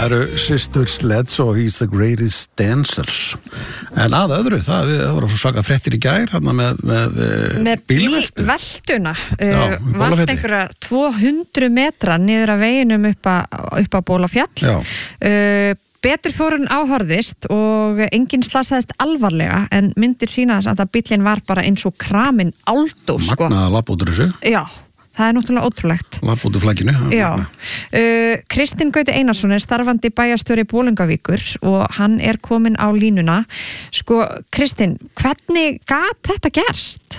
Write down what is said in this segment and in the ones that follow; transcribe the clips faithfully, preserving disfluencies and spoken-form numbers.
Það eru Sister Sledge og He's the Greatest Dancer. En að öðru, það, það voru svaka fréttir í gær hérna með, með, með bílveltu. Bílveltuna. Uh, valt einhverja tvö hundruð metra niður að veginum upp að, upp að Bólafjall. Uh, betur fórun áhorðist og enginn slasaðist alvarlega en myndir sína að bíllinn var bara eins og kramin Aldó. Sko. Magnaða lapp út úr þessu. Já. Það er náttúrulega ótrúlegt. Lapp út úr flækinu. Já. Uh, Kristinn Gauti Einarsson er starfandi bæjarstjóri Bolungarvíkur og hann er kominn á línuna. Sko, Kristinn, hvernig gat þetta gerst?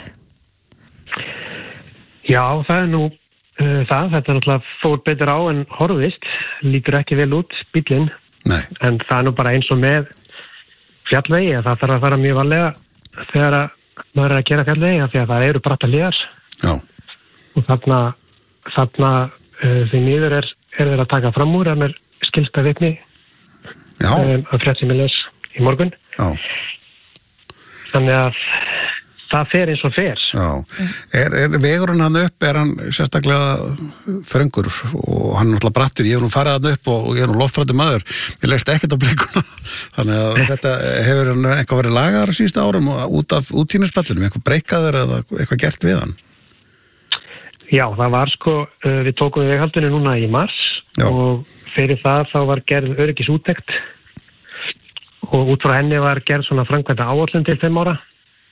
Já, það er nú uh, það. Þetta er náttúrulega fór betur á en horfist. Lítur ekki vel út, bíllinn. Nei. En það er nú bara eins og með fjallvegi. Það þarf að fara mjög varlega þegar maður er að gera fjallvegi því að það eru brattar hlíðar. Já. Og þarna, þarna uh, því miður er, er þeir að taka fram úr að mér skilsta vitni um, að frétt sem ég les í morgun. Já. Þannig að það fer eins og fer. Já. Er, er vegurinn hann upp, er hann sérstaklega þröngur og hann er náttúrulega brattur. Ég hef nú farið hann upp og ég er nú loftfrættur maður. Ég leist ekkert á blikuna. Þannig að þetta hefur hann eitthvað verið lagaðar á síðustu árum út af útsýnispallinum, eitthvað breikaður eða eitthvað gert við hann. Já, það var sko, uh, við tókum við veghaldinu núna í mars. Já. Og fyrir það þá var gerð öryggisúttekt og út frá henni var gerð svona framkvæmda áætlun til fimm ára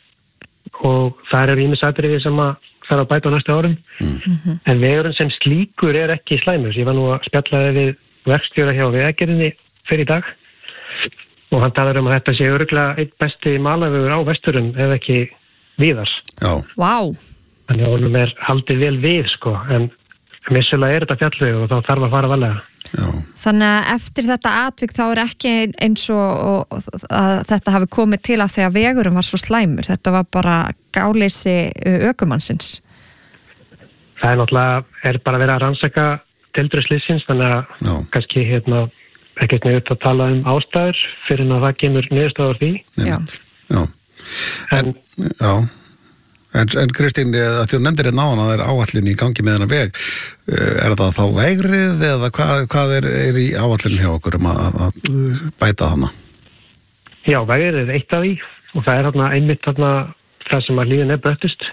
og það eru ýmis atriði sem að þarf að bæta á næstu árum. Mm-hmm. En vegurinn sem slíkur er ekki slæmur. Ég var nú að spjallaði við verkstjóra hjá Vegagerðinni fyrir í dag og hann talar um að þetta sé örugglega einn besti malarvegur á Vesturum ef ekki víðar. Já. Vá. Þannig að honum er haldið vel við, sko, en missulega er þetta fjallveg og þá þarf að fara varlega. Já. Þannig að eftir þetta atvik þá er ekki eins og, og að þetta hafi komið til af því að vegurum var svo slæmur. Þetta var bara gáleysi ökumannsins. Það er náttúrulega, er bara verið að rannsaka tildröð slissins, þannig að Já. kannski hérna ekkert neitt að tala um ástæður fyrir að það kemur niðurstöður því. Já. Já. En, já. En, en Kristín, að þú nefndir hérna á hana, það er áætlun í gangi með hennar veg. Er það þá vegrið eða hvað, hvað er, er í áætlun hjá okkur um að, að bæta hana? Já, vegrið er eitt af því og það er þarna einmitt þarna það sem að líðin er bröttust.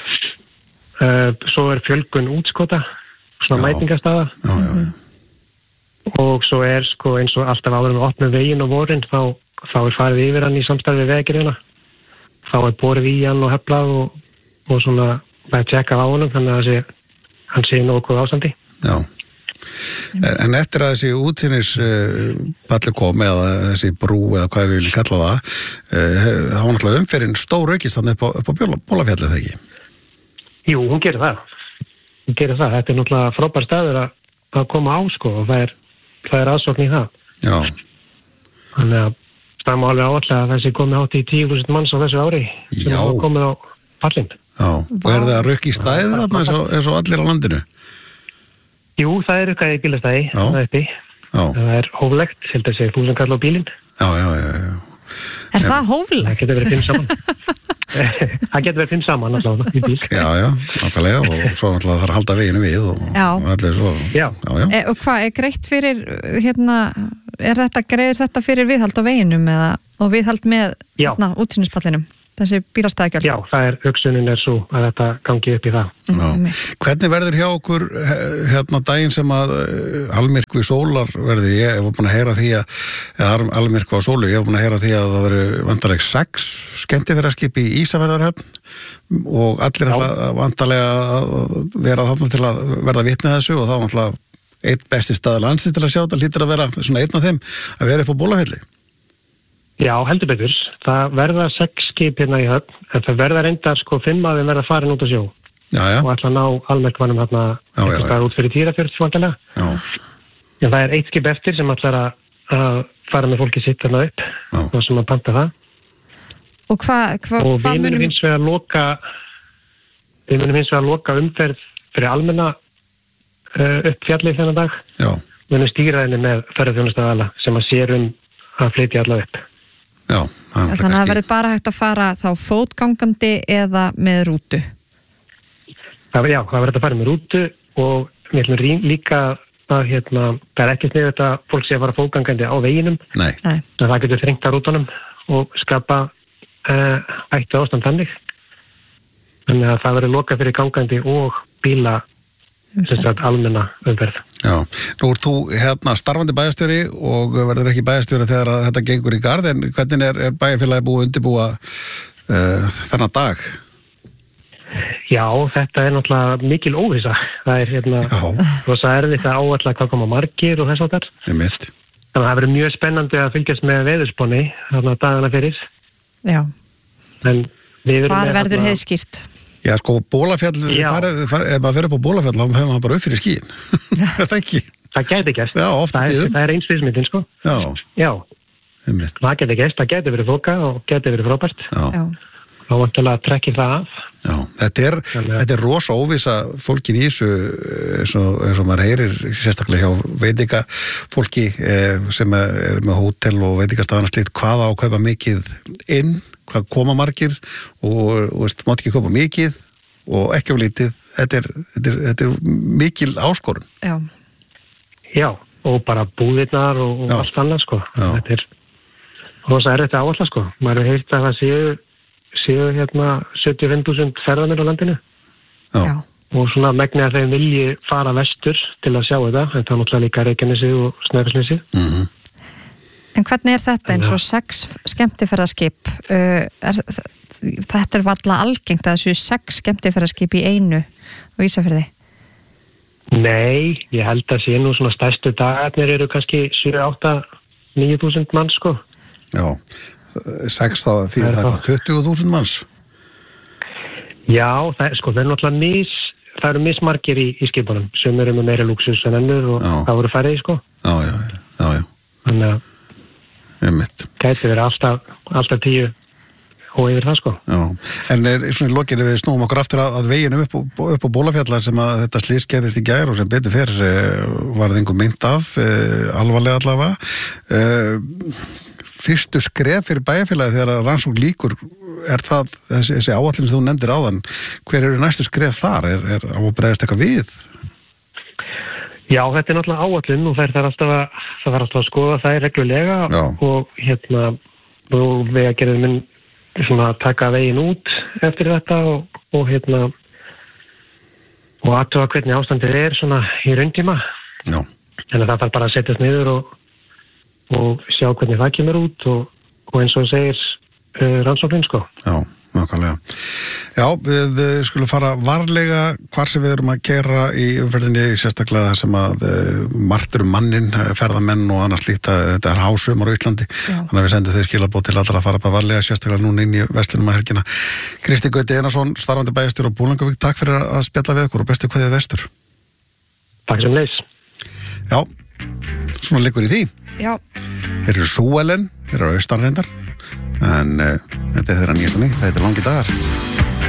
Uh, svo er fjölgun útskota, svona mætingastaða. Já, já, já. Og svo er sko eins og alltaf áður með opnum veginn og vorin, þá, þá er farið yfir hann í samstarfi við Vegagerðina. Þá er borið í hann og heflað og og svona það er tjekkað á honum þannig að sé, hann sé nokkuð ástandi. Já. En, en eftir að þessi útsýnispalli uh, kom eða þessi brú eða hvað við viljum kalla það uh, þá var náttúrulega umferðin stór aukist þannig upp á, upp á Bólafjalli, þegar ekki? Jú, hún gerir það. Hún gerir það. Þetta er náttúrulega frábær staður að, að koma á sko og það er, það er aðsókn í það. Já. Þannig að það má alveg áallega að þessi komið átt í tíu þúsund manns á þessu ári sem hafa komið á pallinn. Já, og er það að rukka í stæði þarna eins og, eins og allir á landinu? Jú, það er rukkað í bílastæði, það er því. Það er hóflegt, held að segja þúsund kall á bílinn. Já, já, já, já. Er það hóflegt? Það getur verið fimm saman. Það getur verið fimm saman alltaf í bíl. Já, já, nákvæmlega og svo náttúrulega þarf að halda veginu við og, og allir svo. Já. Já, já. E, og hvað, er greitt fyrir, hérna, er þetta, greiðir þetta fyrir viðhald á veginum eða, og viðhald með, hérna, útsýnispallinum? Þessi bílastæðagjöld. Já, það er, hugsunin er svo að þetta gangi upp í það. Já. Hvernig verður hjá okkur hérna daginn sem að uh, almyrkvi sólar verði? Ég hef búin að heyra því að, eða almyrkvi á sólu, ég hef búin að heyra því að það verður vantarleg sex skemmtifæraskip í Ísafjarðarhöfn og allir alltaf vantarlega að vera þarna til að verða vitni þessu og þá vantarlega eitt besti staður landsins til að sjá þetta hlýtur að vera svona einn af þeim að vera upp á Bólafjalli. Já, heldur betur. Það verða sex skip hérna í höfn, en það verða reyndar sko fimm að þeim verða farin út á sjó. Já, já. Og ætla að ná almerkvanum hérna eitthvað staðar út fyrir Týrafjörð vantilega. Já. En það er eitt skip eftir sem ætlar að, að fara með fólki sitt hérna upp, og sem að panta það. Og hvað hva, og hva við munum hins vegar að loka við munum hins vegar að loka umferð fyrir almenna uh, upp fjallið þennan dag. Já. Við munum stýra henni með ferðarþjónustaðala sem að sér um að flytja alla upp. Já, þannig að það verður bara hægt að fara þá fótgangandi eða með rútu. Það, já, það verður hægt að fara með rútu og við ætlum líka að hérna, það er ekki sniðugt þetta fólk sé að fara fótgangandi á veginum. Nei. Nei. Það getur þrengt að rútunum og skapa uh, ættu ástand þannig. Þannig að það verður lokað fyrir gangandi og bíla sem sagt almenna umferð. Já, nú ert þú hérna starfandi bæjarstjóri og verður ekki bæjarstjóri þegar að þetta gengur í garð, en hvernig er, er bæjarfélagi búið að undirbúa uh, þennan dag? Já, þetta er náttúrulega mikil óvissa. Það er hérna, rosa erfitt að áætla hvað koma margir og þess að þar. Einmitt. Þannig að það verður mjög spennandi að fylgjast með veðurspáni þarna dagana fyrir. Já. En við Hvar verður heiðskýrt? Já, sko, Bólafjall, farið, farið, ef maður fyrir upp á Bólafjall, þá hefur maður bara upp fyrir skíin. Er það ekki? Það gæti gæst. Já, oft það, er, það er eins viðsmyndin, sko. Já. Já. Einmitt. Það gæti gæst, það gæti verið þoka og gæti verið frábært. Já. Já. Þá vantilega að trekkja það af. Já, þetta er, þetta er rosa óvissa fólkin í þessu, eins og, eins og maður heyrir sérstaklega hjá veitinga fólki eh, sem er með hótel og veitingastafana slíkt, hvað á að kaupa mikið inn, hvað koma margir og, og veist, mátt ekki kaupa mikið og ekki á lítið. Þetta er, þetta er, þetta er mikil áskorun. Já. Já, og bara búðirnar og, og allt annað, sko. Já. Þetta er rosa erfitt að áætla, sko. Maður hefur heilt að það séu séu hérna sjötíu og fimm þúsund ferðamenn á landinu. Já. Já. Og svona megni að þeim vilji fara vestur til að sjá þetta. Þetta er náttúrulega líka Reykjanesi og Snæfellsnesi. Mhm. En hvernig er þetta eins og sex skemmtiferðaskip? Uh, er, þetta er varla algengt að þessu sex skemmtiferðaskip í einu á Ísafirði? Nei, ég held að sé nú svona stærstu dagarnir eru kannski sjö, átta, níu þúsund mann, sko. Já, sex þá því það er tuttugu þúsund manns. Já, það, sko, það er náttúrulega mis, það eru mismargir í, í skipunum, sem eru með meira luxus en ennur og Já. það voru færið, sko. Já, já, já, já. Þannig að Einmitt. gæti verið alltaf, alltaf tíu og yfir það, sko. Já, en er svona í lokinu við snúum okkur aftur að, að veginum upp, upp á Bólafjallar sem að þetta slys gerðist í gær og sem betur fyrr eh, var það einhver mynd af, eh, alvarlega allavega. Eh, fyrstu skref fyrir bæjarfélagi þegar rannsókn líkur, er það þessi, þessi áætlun sem þú nefndir áðan, hver eru næstu skref þar? Er, er á að bregðast eitthvað við? Já, þetta er náttúrulega áætlun og það er alltaf að, það er alltaf að skoða það er reglulega Já. og hérna og við að gera minn svona taka veginn út eftir þetta og, og hérna og aðtuga hvernig ástandið er svona í rauntíma. Já. En það þarf bara að setjast niður og, og sjá hvernig það kemur út og, og eins og segir uh, rannsóknin, sko. Já, nákvæmlega. Já, við uh, skulum fara varlega hvar sem við erum að keyra í umferðinni, sérstaklega það sem að uh, margt eru mannin, ferðamenn og annars líkt að þetta er hásumar á Íslandi. Já. Þannig að við sendum þau skilabóð til allra að fara bara varlega, sérstaklega núna inn í verslunum að helgina. Kristi Gauti Einarsson, starfandi bæjarstjóri á Bolungarvík, takk fyrir að spjalla við okkur og bestu kveðið vestur. Takk sem leys. Já, svona liggur í því. Já. Þeir eru Súelen, þeir eru austanreyndar, en uh, þetta er þeirra nýjastanni, þetta er langi dagar.